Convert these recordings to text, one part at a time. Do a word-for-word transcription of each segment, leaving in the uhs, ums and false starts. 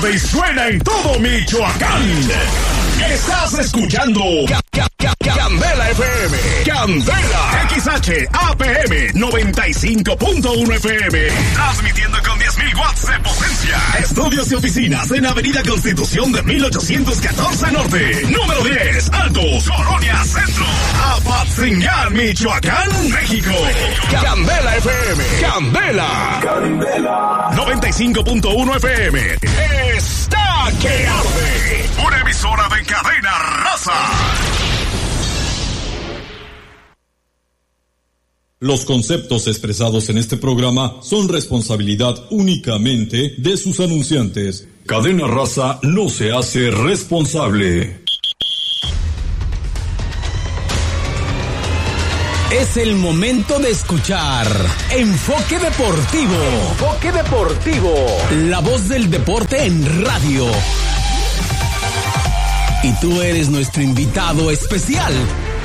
tarde y suena en todo Michoacán. Estás escuchando Candela F M. Candela. X H A P M noventa y cinco punto uno F M. Transmitiendo con diez mil watts de potencia. Estudios y oficinas en Avenida Constitución de mil ochocientos catorce Norte. Número diez, Altos, Colonia Centro. Apatzingán, Michoacán, México. Candela F M. Candela. Candela. noventa y cinco punto uno F M. Está que arde. Una emisora de cadena raza. Los conceptos expresados en este programa son responsabilidad únicamente de sus anunciantes. Cadena Raza no se hace responsable. Es el momento de escuchar Enfoque Deportivo. Enfoque Deportivo. La voz del deporte en radio. Y tú eres nuestro invitado especial.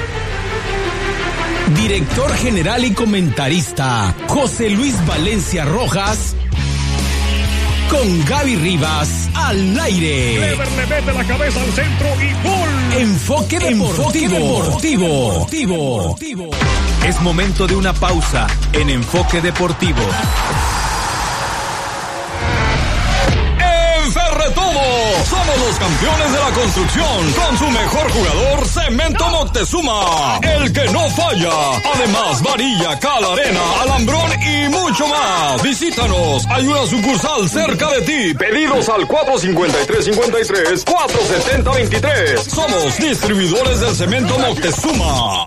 Director general y comentarista, José Luis Valencia Rojas, con Gaby Rivas al aire. Clever le mete la cabeza al centro y gol. Enfoque Deportivo. Deportivo. Deportivo. Deportivo. Es momento de una pausa en Enfoque Deportivo. Ferretodo, somos los campeones de la construcción, con su mejor jugador, Cemento Moctezuma, el que no falla. Además, varilla, cal, arena, alambrón y mucho más. Visítanos, hay una sucursal cerca de ti. Pedidos al cuatro cinco tres cinco tres, cuatro siete cero dos tres. Somos distribuidores del Cemento Moctezuma.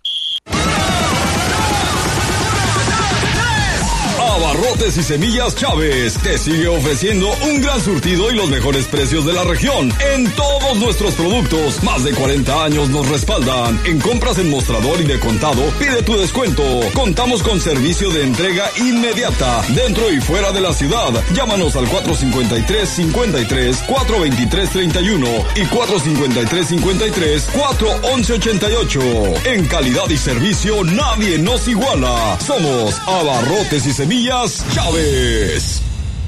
Abarrotes y Semillas Chávez te sigue ofreciendo un gran surtido y los mejores precios de la región en todos nuestros productos. Más de cuarenta años nos respaldan. En compras en mostrador y de contado, pide tu descuento. Contamos con servicio de entrega inmediata dentro y fuera de la ciudad. Llámanos al cuatro cinco tres cinco tres, cuatro dos tres tres uno y cuatro cinco tres cinco tres, cuatro once ochenta y ocho. En calidad y servicio nadie nos iguala. Somos Abarrotes y Semillas Chávez.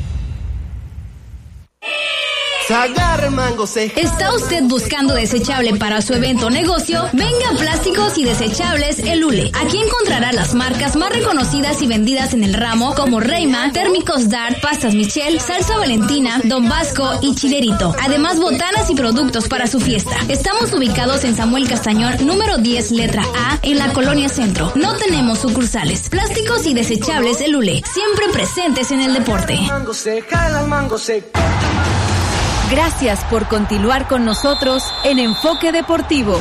¿Está usted buscando desechable para su evento o negocio? Venga a Plásticos y Desechables El Ule. Aquí encontrará las marcas más reconocidas y vendidas en el ramo, como Reima, Térmicos Dart, Pastas Michel, Salsa Valentina, Don Vasco y Chilerito. Además, botanas y productos para su fiesta. Estamos ubicados en Samuel Castañón, número diez, letra A, en la Colonia Centro. No tenemos sucursales. Plásticos y Desechables El Ule, siempre presentes en el deporte. Gracias por continuar con nosotros en Enfoque Deportivo.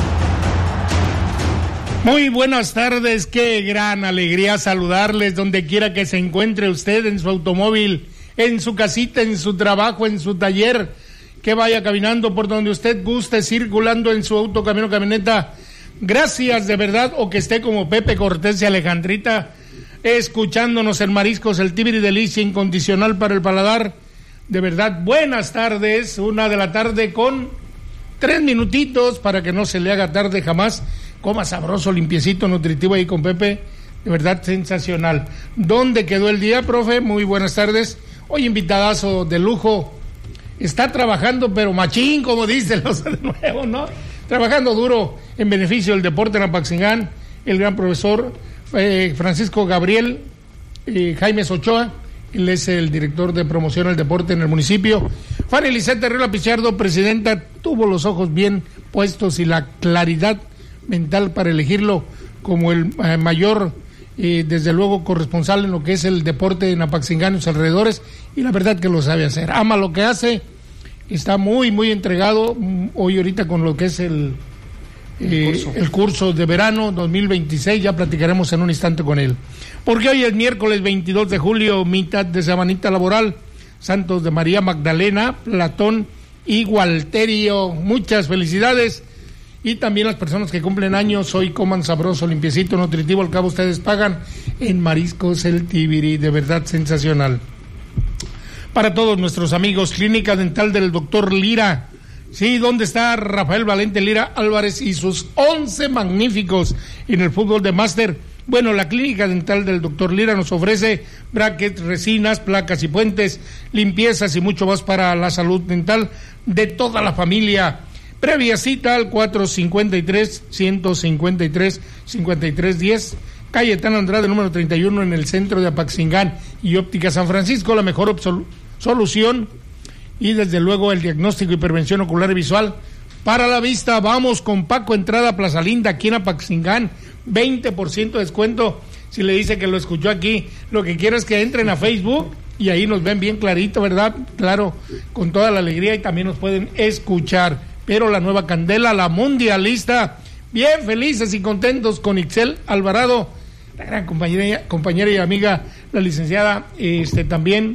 Muy buenas tardes, qué gran alegría saludarles donde quiera que se encuentre usted, en su automóvil, en su casita, en su trabajo, en su taller, que vaya caminando por donde usted guste, circulando en su auto, camión, camioneta. Gracias de verdad, o que esté como Pepe Cortés y Alejandrita, escuchándonos en Mariscos, el Tibiri delicia incondicional para el paladar. De verdad, buenas tardes, una de la tarde con tres minutitos para que no se le haga tarde jamás. Coma sabroso, limpiecito, nutritivo ahí con Pepe, de verdad sensacional. ¿Dónde quedó el día, profe? Muy buenas tardes. Hoy invitadazo de lujo, está trabajando pero machín, como dicen los de nuevo, ¿no? Trabajando duro en beneficio del deporte en Apatzingán, el gran profesor eh, Francisco Gabriel eh, Jaime Ochoa. Él es el director de promoción al deporte en el municipio. Fanny Lisette Arriola Pichardo, presidenta, tuvo los ojos bien puestos y la claridad mental para elegirlo como el eh, mayor, eh, desde luego, corresponsal en lo que es el deporte en Apatzingán y sus alrededores, y la verdad que lo sabe hacer. Ama lo que hace, está muy, muy entregado. Hoy ahorita con lo que es el, eh, el, curso. el curso de verano dos mil veintiséis, ya platicaremos en un instante con él. Porque hoy es miércoles veintidós de julio, mitad de semanita laboral. Santos de María Magdalena, Platón y Gualterio. Muchas felicidades. Y también las personas que cumplen años, hoy coman sabroso, limpiecito, nutritivo. Al cabo ustedes pagan en Mariscos el Tibiri. De verdad sensacional. Para todos nuestros amigos, Clínica Dental del doctor Lira. Sí, ¿dónde está Rafael Valente Lira Álvarez y sus once magníficos en el fútbol de máster? Bueno, la clínica dental del doctor Lira nos ofrece brackets, resinas, placas y puentes, limpiezas y mucho más para la salud dental de toda la familia. Previa cita al cuatro cinco tres, uno cinco tres, cinco tres uno cero, Cayetano Andrade, número treinta y uno, en el centro de Apaxingán, y Óptica San Francisco, la mejor absol- solución, y desde luego el diagnóstico y prevención ocular y visual para la vista. Vamos con Paco Entrada, Plaza Linda, aquí en Apaxingán, veinte por ciento de descuento, si le dice que lo escuchó aquí. Lo que quiero es que entren a Facebook, y ahí nos ven bien clarito, ¿verdad? Claro, con toda la alegría, y también nos pueden escuchar. Pero la nueva candela, la mundialista, bien felices y contentos con Ixel Alvarado, la gran compañera, compañera y amiga, la licenciada, este también,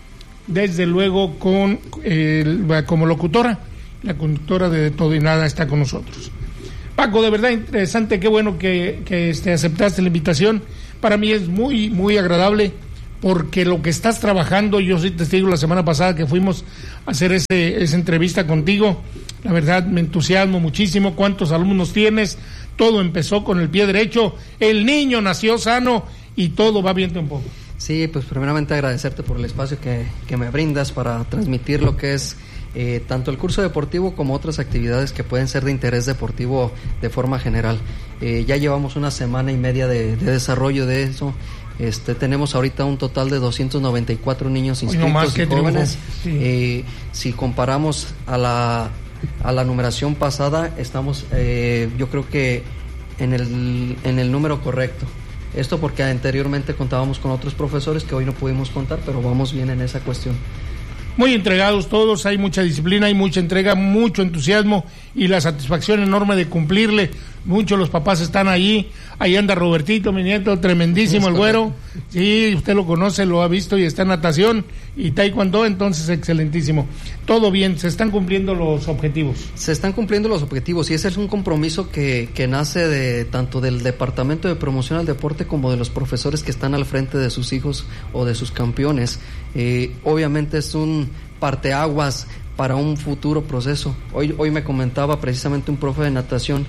desde luego, con eh, como locutora, la conductora de Todo y Nada está con nosotros. Paco, de verdad interesante, qué bueno que, que este, aceptaste la invitación. Para mí es muy, muy agradable, porque lo que estás trabajando, yo soy testigo la semana pasada que fuimos a hacer ese, esa entrevista contigo, la verdad me entusiasmo muchísimo. ¿Cuántos alumnos tienes? Todo empezó con el pie derecho, el niño nació sano y todo va viento un poco. Sí, pues primeramente agradecerte por el espacio que, que me brindas para transmitir lo que es eh, tanto el curso deportivo como otras actividades que pueden ser de interés deportivo de forma general. Eh, ya llevamos una semana y media de, de desarrollo de eso. Este, tenemos ahorita un total de doscientos noventa y cuatro niños inscritos no más, y jóvenes. Sí. Eh, si comparamos a la a la numeración pasada, estamos eh, yo creo que en el en el número correcto. Esto porque anteriormente contábamos con otros profesores que hoy no pudimos contar, pero vamos bien en esa cuestión. Muy entregados todos, hay mucha disciplina, hay mucha entrega, mucho entusiasmo y la satisfacción enorme de cumplirle. Muchos los papás están allí, ahí anda Robertito, mi nieto, tremendísimo el güero, sí, usted lo conoce, lo ha visto y está en natación y taekwondo, entonces excelentísimo. Todo bien, se están cumpliendo los objetivos. Se están cumpliendo los objetivos y ese es un compromiso que, que nace de tanto del Departamento de Promoción al Deporte como de los profesores que están al frente de sus hijos o de sus campeones. Eh, obviamente es un parteaguas para un futuro proceso. Hoy, hoy me comentaba precisamente un profe de natación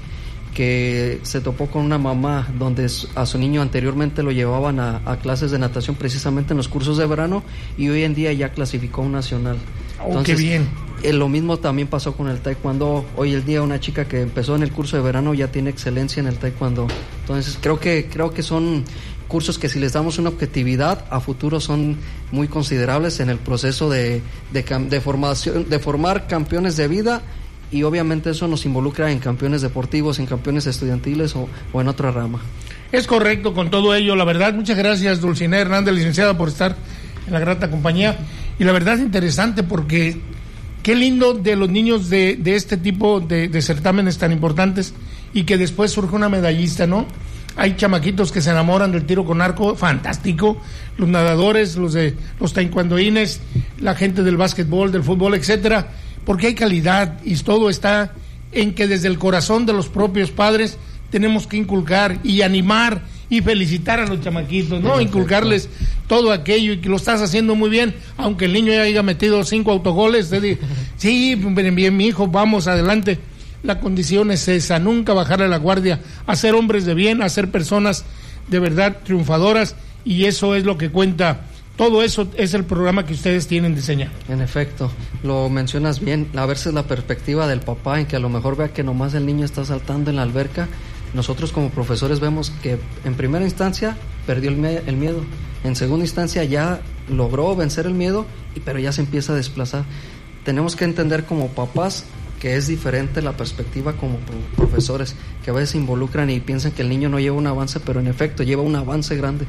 que se topó con una mamá donde a su niño anteriormente lo llevaban a, a clases de natación precisamente en los cursos de verano y hoy en día ya clasificó a un nacional. Oh, entonces, qué bien. Eh, lo mismo también pasó con el taekwondo. Hoy el día una chica que empezó en el curso de verano ya tiene excelencia en el taekwondo. Entonces creo que creo que son cursos que si les damos una objetividad a futuro son muy considerables en el proceso de, de, de formación, de formar campeones de vida. Y obviamente eso nos involucra en campeones deportivos, en campeones estudiantiles o, o en otra rama. Es correcto con todo ello, la verdad. Muchas gracias, Dulcinea Hernández, licenciada, por estar en la grata compañía. Y la verdad es interesante porque qué lindo de los niños de, de este tipo de, de certámenes tan importantes y que después surge una medallista, ¿no? Hay chamaquitos que se enamoran del tiro con arco, fantástico. Los nadadores, los de los taekwondoines, la gente del básquetbol, del fútbol, etcétera. Porque hay calidad y todo está en que desde el corazón de los propios padres tenemos que inculcar y animar y felicitar a los chamaquitos, ¿no? Inculcarles todo aquello y que lo estás haciendo muy bien, aunque el niño ya haya metido cinco autogoles, dice, sí, bien, bien, mi hijo, vamos adelante. La condición es esa, nunca bajarle la guardia, a ser hombres de bien, a ser personas de verdad triunfadoras, y eso es lo que cuenta. Todo eso es el programa que ustedes tienen diseñado. En efecto, lo mencionas bien, a veces la perspectiva del papá en que a lo mejor vea que nomás el niño está saltando en la alberca. Nosotros como profesores vemos que en primera instancia perdió el, me- el miedo, en segunda instancia ya logró vencer el miedo, y, pero ya se empieza a desplazar. Tenemos que entender como papás que es diferente la perspectiva como pro- profesores, que a veces se involucran y piensan que el niño no lleva un avance, pero en efecto lleva un avance grande.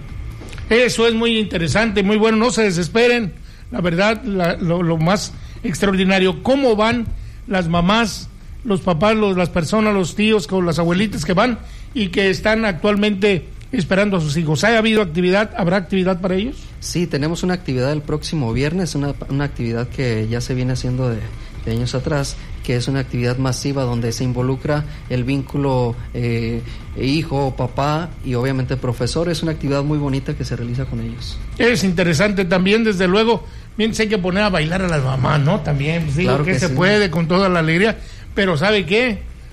Eso es muy interesante, muy bueno, no se desesperen, la verdad, la, lo, lo más extraordinario, cómo van las mamás, los papás, los, las personas, los tíos, con las abuelitas que van y que están actualmente esperando a sus hijos. ¿Ha habido actividad? ¿Habrá actividad para ellos? Sí, tenemos una actividad el próximo viernes, una, una actividad que ya se viene haciendo de, de años atrás, que es una actividad masiva donde se involucra el vínculo eh, hijo, papá y obviamente profesor. Es una actividad muy bonita que se realiza con ellos. Es interesante también, desde luego. Bien, se hay que poner a bailar a las mamás, ¿no? También, pues digo claro que, que se sí. puede con toda la alegría, pero ¿sabe qué?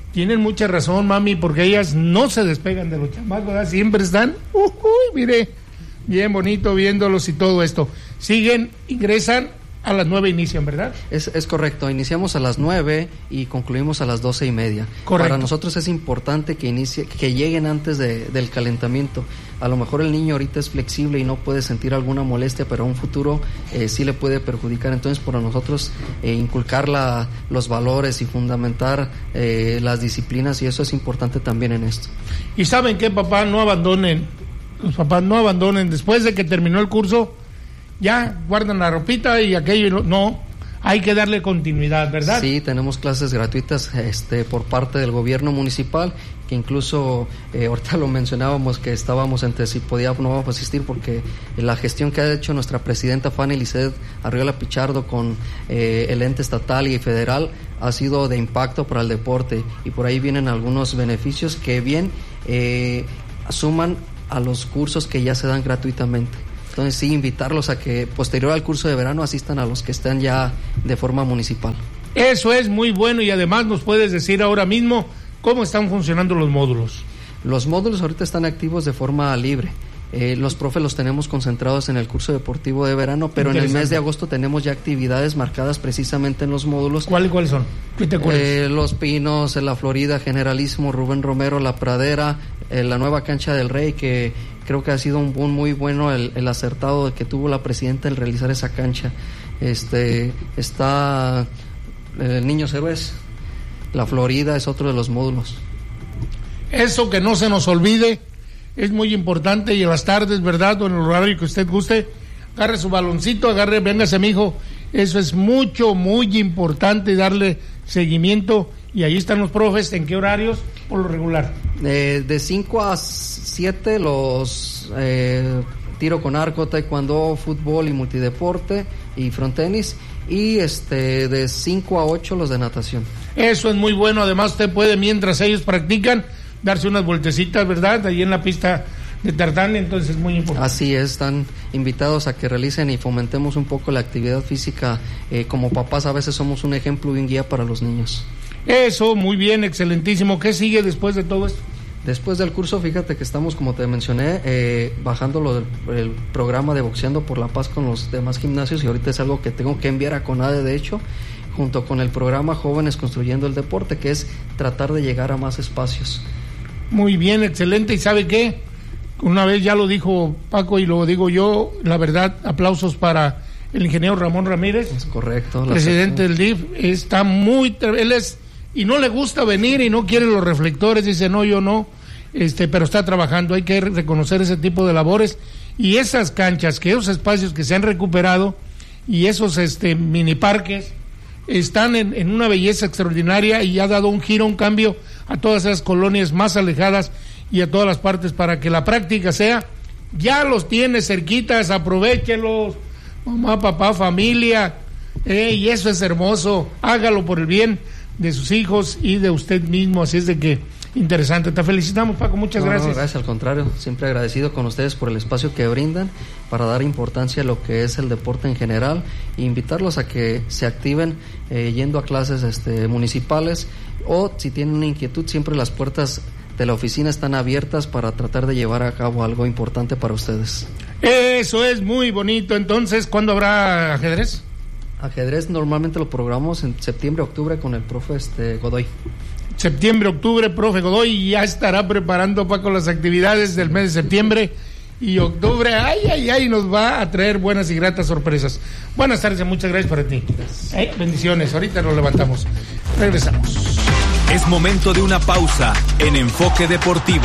Tienen mucha razón, mami, porque ellas no se despegan de los chamacos, ¿verdad? Siempre están, uy, uy, mire, bien bonito viéndolos y todo esto. Siguen, ingresan, a las nueve inician, ¿verdad? Es, es correcto, iniciamos a las nueve y concluimos a las doce y media. Correcto. Para nosotros es importante que inicie, que lleguen antes de, del calentamiento. A lo mejor el niño ahorita es flexible y no puede sentir alguna molestia, pero a un futuro eh, sí le puede perjudicar. Entonces, para nosotros eh, inculcar la, los valores y fundamentar eh, las disciplinas, y eso es importante también en esto. Y saben que, papá, no abandonen, los papás no abandonen después de que terminó el curso. Ya guardan la ropita y aquello, no, hay que darle continuidad, ¿verdad? Sí, tenemos clases gratuitas este, por parte del gobierno municipal, que incluso eh, ahorita lo mencionábamos, que estábamos entre si podía o no vamos a asistir, porque la gestión que ha hecho nuestra presidenta Fanny Lisset Arriola Pichardo con eh, el ente estatal y federal ha sido de impacto para el deporte, y por ahí vienen algunos beneficios que bien eh, suman a los cursos que ya se dan gratuitamente. Entonces sí, invitarlos a que posterior al curso de verano asistan a los que están ya de forma municipal. Eso es muy bueno, y además nos puedes decir ahora mismo cómo están funcionando los módulos. Los módulos ahorita están activos de forma libre. Eh, los profes los tenemos concentrados en el curso deportivo de verano, pero en el mes de agosto tenemos ya actividades marcadas precisamente en los módulos. ¿Cuáles cuáles son? ¿Qué te acuerdas? Eh, Los Pinos, La Florida, Generalísimo, Rubén Romero, La Pradera, eh, la nueva cancha del Rey, que creo que ha sido un, un muy bueno el, el acertado que tuvo la presidenta el realizar esa cancha. Este está eh, Niños Héroes, La Florida es otro de los módulos. Eso que no se nos olvide, es muy importante, y en las tardes, ¿verdad? O en el horario que usted guste, agarre su baloncito, agarre, véngase, mijo. Eso es mucho, muy importante, darle seguimiento. Y ahí están los profes, ¿en qué horarios? Por lo regular. Eh, de cinco a siete los eh, tiro con arco, taekwondo, fútbol y multideporte y frontenis, y este de cinco a ocho los de natación. Eso es muy bueno. Además, usted puede, mientras ellos practican, darse unas vueltecitas, ¿verdad? Ahí en la pista de tartán, entonces es muy importante. Así es, están invitados a que realicen y fomentemos un poco la actividad física. Eh, como papás a veces somos un ejemplo y un guía para los niños. Eso, muy bien, excelentísimo. ¿Qué sigue después de todo esto? Después del curso, fíjate que estamos, como te mencioné, eh, bajando lo del el programa de Boxeando por la Paz con los demás gimnasios, y ahorita es algo que tengo que enviar a CONADE, de hecho, junto con el programa Jóvenes Construyendo el Deporte, que es tratar de llegar a más espacios. Muy bien, excelente. ¿Y sabe qué? Una vez ya lo dijo Paco y lo digo yo, la verdad, aplausos para el ingeniero Ramón Ramírez. Es correcto. Presidente del D I F. Está muy... Él es... Y no le gusta venir y no quiere los reflectores, dice no, yo no, este, pero está trabajando. Hay que reconocer ese tipo de labores, y esas canchas, que esos espacios que se han recuperado, y esos este mini parques están en, en una belleza extraordinaria, y ha dado un giro, un cambio a todas esas colonias más alejadas y a todas las partes, para que la práctica sea, ya los tiene cerquitas, aprovéchelos, mamá, papá, familia, eh, y eso es hermoso, hágalo por el bien de sus hijos y de usted mismo. Así es de que interesante. Te felicitamos, Paco, muchas no, gracias. No, gracias, al contrario, siempre agradecido con ustedes por el espacio que brindan para dar importancia a lo que es el deporte en general, e invitarlos a que se activen eh, yendo a clases este, municipales, o si tienen una inquietud, siempre las puertas de la oficina están abiertas para tratar de llevar a cabo algo importante para ustedes. Eso es muy bonito. Entonces, ¿cuándo habrá ajedrez? Ajedrez normalmente lo programamos en septiembre, octubre con el profe este Godoy. Septiembre, octubre, profe Godoy, y ya estará preparando, Paco, las actividades del mes de septiembre y octubre. Ay, ay, ay, nos va a traer buenas y gratas sorpresas. Buenas tardes, muchas gracias para ti. Eh, bendiciones, ahorita nos levantamos. Regresamos. Es momento de una pausa en Enfoque Deportivo.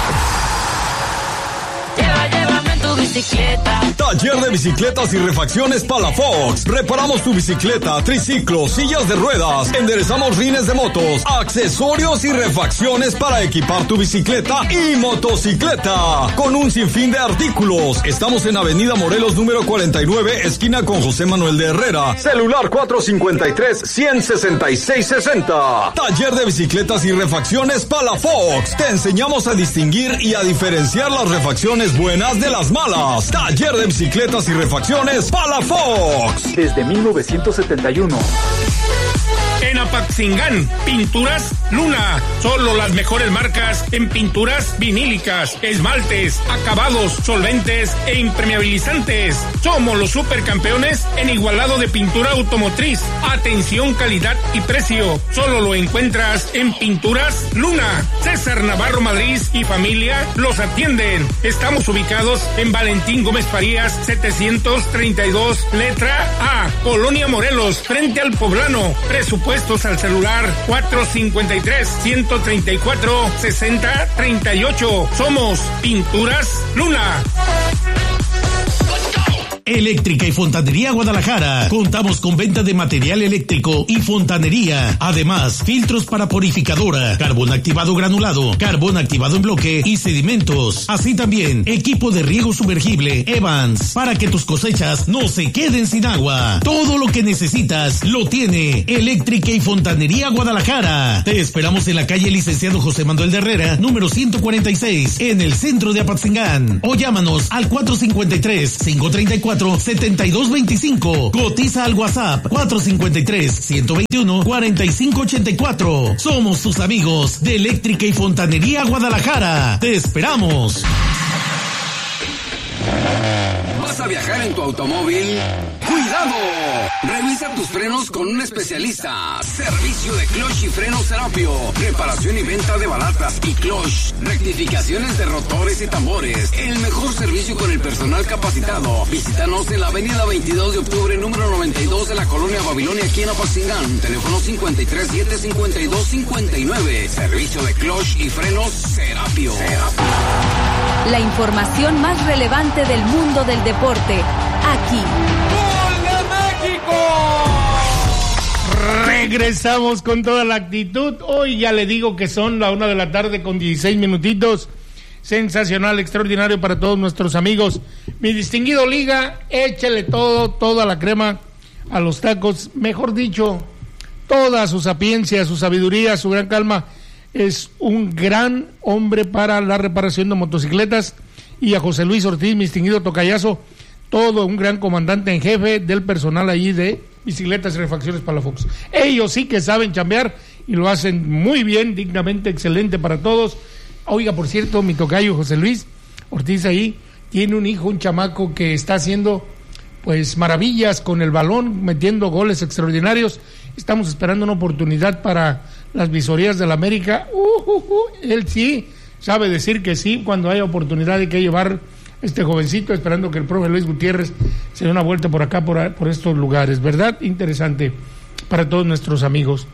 Lleva, llévame en tu bicicleta. Taller de bicicletas y refacciones Palafox. Reparamos tu bicicleta, triciclo, sillas de ruedas. Enderezamos rines de motos, accesorios y refacciones para equipar tu bicicleta y motocicleta. Con un sinfín de artículos. Estamos en Avenida Morelos número cuarenta y nueve, esquina con José Manuel de Herrera. Celular cuatro cinco tres, uno cero seis seis seis cero. Taller de bicicletas y refacciones Palafox. Te enseñamos a distinguir y a diferenciar las refacciones buenas de las malas. Taller de bicicletas y refacciones Palafox. Desde mil novecientos setenta y uno. En Apatzingán. Pinturas Luna, solo las mejores marcas en pinturas vinílicas, esmaltes, acabados, solventes e impermeabilizantes. Somos los supercampeones en igualado de pintura automotriz. Atención, calidad y precio, solo lo encuentras en Pinturas Luna. César Navarro Madrid y familia los atienden. Estamos ubicados en Valentín Gómez Farías setecientos treinta y dos, letra A, Colonia Morelos, frente al Poblano. Presupuestos al celular cuatro cincuenta y tres, ciento treinta y cuatro, sesenta treinta y ocho. Somos Pinturas Luna. Eléctrica y Fontanería Guadalajara. Contamos con venta de material eléctrico y fontanería. Además, filtros para purificadora, carbón activado granulado, carbón activado en bloque y sedimentos. Así también, equipo de riego sumergible Evans, para que tus cosechas no se queden sin agua. Todo lo que necesitas lo tiene Eléctrica y Fontanería Guadalajara. Te esperamos en la calle Licenciado José Manuel de Herrera, número ciento cuarenta y seis, en el centro de Apatzingán. O llámanos al cuatro cincuenta y tres, cinco treinta y cuatro, setenta y dos veinticinco. Cotiza al WhatsApp cuatro cincuenta y tres, ciento veintiuno, cuarenta y cinco ochenta y cuatro. Somos tus amigos de Eléctrica y Fontanería Guadalajara. Te esperamos. ¿Vas a viajar en tu automóvil? ¡Cuidado! Revisa tus frenos con un especialista. Servicio de clutch y frenos Serapio. Reparación y venta de balatas y clutch. Rectificaciones de rotores y tambores. El mejor servicio con el personal capacitado. Visítanos en la avenida veintidós de octubre, número noventa y dos de la colonia Babilonia, aquí en Apatzingán. Teléfono cincuenta y tres, siete cincuenta y dos, cincuenta y nueve. Servicio de clutch y frenos Serapio. Serapio. La información más relevante del mundo del deporte, aquí. ¡Gol de México! Regresamos con toda la actitud. Hoy ya le digo que son la una de la tarde con dieciséis minutitos. Sensacional, extraordinario para todos nuestros amigos. Mi distinguido Liga, échale todo, toda la crema a los tacos. Mejor dicho, toda su sapiencia, su sabiduría, su gran calma. Es un gran hombre para la reparación de motocicletas. Y a José Luis Ortiz, mi distinguido tocayazo, todo un gran comandante en jefe del personal allí de bicicletas y refacciones para la Fox. Ellos sí que saben chambear y lo hacen muy bien, dignamente, excelente para todos. Oiga, por cierto, mi tocayo José Luis Ortiz ahí tiene un hijo, un chamaco que está haciendo pues maravillas con el balón, metiendo goles extraordinarios. Estamos esperando una oportunidad para las visorías de la América. Uh, uh, uh, él sí sabe decir que sí cuando haya oportunidad de que llevar este jovencito, esperando que el profe Luis Gutiérrez se dé una vuelta por acá, por, por estos lugares, ¿verdad? Interesante para todos nuestros amigos.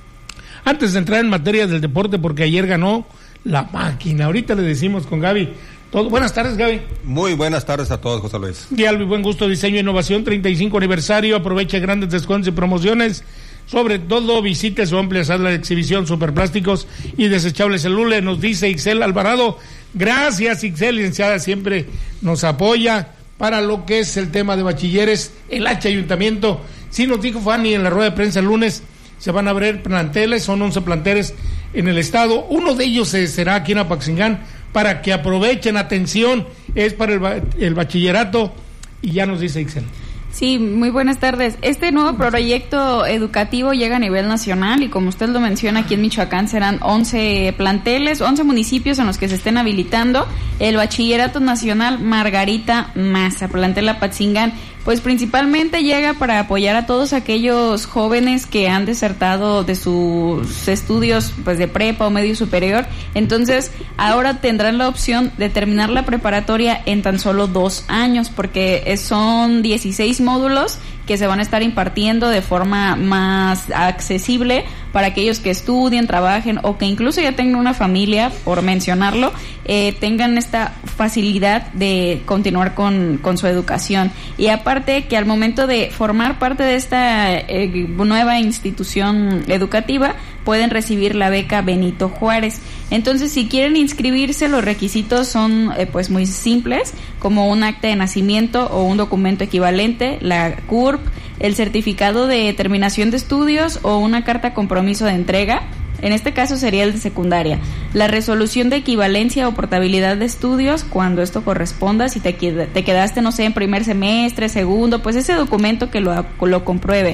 Antes de entrar en materia del deporte, porque ayer ganó la máquina, ahorita le decimos con Gaby. Todo. Buenas tardes, Gaby. Muy buenas tardes a todos, José Luis. Dialbi, buen gusto, diseño e innovación, treinta y cinco aniversario, aprovecha grandes descuentos y promociones. Sobre todo, visite su amplia sala de exhibición, superplásticos y desechables el Lule, nos dice Ixel Alvarado. Gracias, Ixel, licenciada, siempre nos apoya para lo que es el tema de bachilleres. El H Ayuntamiento, sí nos dijo Fanny en la rueda de prensa el lunes, se van a abrir planteles, son once planteles en el estado. Uno de ellos eh, será aquí en Apatzingán, para que aprovechen, atención, es para el, ba- el bachillerato, y ya nos dice Ixel. Sí, muy buenas tardes. Este nuevo proyecto educativo llega a nivel nacional y como usted lo menciona, aquí en Michoacán serán once planteles, once municipios en los que se estén habilitando el Bachillerato Nacional Margarita Maza, plantel Apatzingán. Pues principalmente llega para apoyar a todos aquellos jóvenes que han desertado de sus estudios pues de prepa o medio superior. Entonces ahora tendrán la opción de terminar la preparatoria en tan solo dos años, porque son dieciséis módulos que se van a estar impartiendo de forma más accesible para aquellos que estudien, trabajen o que incluso ya tengan una familia, por mencionarlo, eh, tengan esta facilidad de continuar con, con su educación. Y aparte que al momento de formar parte de esta eh, nueva institución educativa, pueden recibir la beca Benito Juárez. Entonces, si quieren inscribirse, los requisitos son eh, pues muy simples, como un acta de nacimiento o un documento equivalente, la C U R P, el certificado de terminación de estudios o una carta compromiso de entrega. En este caso sería el de secundaria. La resolución de equivalencia o portabilidad de estudios, cuando esto corresponda, si te, te quedaste, no sé, en primer semestre, segundo, pues ese documento que lo, lo compruebe.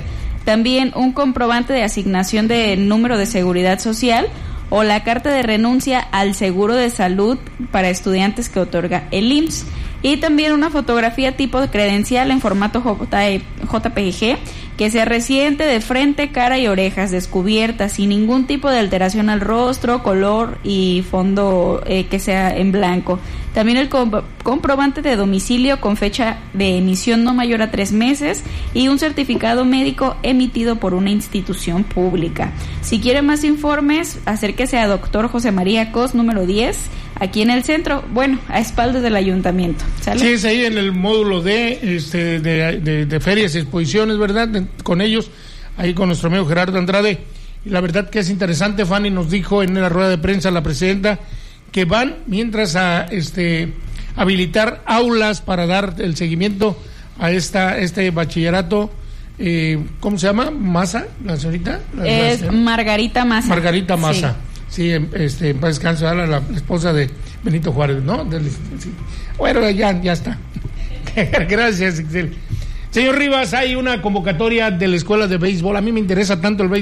También un comprobante de asignación de número de seguridad social o la carta de renuncia al seguro de salud para estudiantes que otorga el I M S S. Y también una fotografía tipo de credencial en formato J P G que sea reciente de frente, cara y orejas descubiertas, sin ningún tipo de alteración al rostro, color y fondo eh, que sea en blanco. También el comp- comprobante de domicilio con fecha de emisión no mayor a tres meses y un certificado médico emitido por una institución pública. Si quiere más informes, acérquese a doctor José María Cos, número diez, aquí en el centro, bueno, a espaldas del ayuntamiento. ¿Sale? Sí, es ahí en el módulo de, este, de, de, de ferias y exposiciones, ¿verdad? De, con ellos, ahí con nuestro amigo Gerardo Andrade. Y la verdad que es interesante, Fanny nos dijo en la rueda de prensa la presidenta que van mientras a este habilitar aulas para dar el seguimiento a esta este bachillerato. Eh, ¿Cómo se llama? ¿Maza? ¿La señorita? La, es la, Margarita Maza. Margarita Maza. Sí, sí, este, en paz descanse, la, la esposa de Benito Juárez, ¿no? Del, sí. Bueno, ya, ya está. Gracias, Excel. Señor Rivas, hay una convocatoria de la escuela de béisbol. A mí me interesa tanto el béisbol.